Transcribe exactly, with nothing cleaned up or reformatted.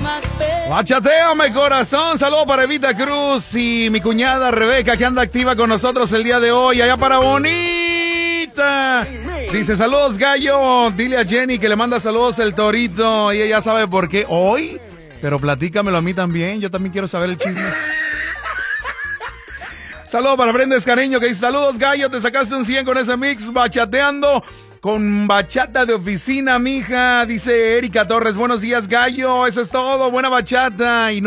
Bachateame, corazón. Saludos para Evita Cruz y mi cuñada Rebeca, que anda activa con nosotros el día de hoy. Allá para Bonita. Dice, saludos, gallo. Dile a Jenny que le manda saludos el Torito. Y ella sabe por qué hoy. Pero platícamelo a mí también. Yo también quiero saber el chisme. Saludos para Brenda Escareño, que dice, saludos, gallo. Te sacaste un cien con ese mix bachateando. Con bachata de oficina, mija, dice Erika Torres. Buenos días, gallo. Eso es todo. Buena bachata. Y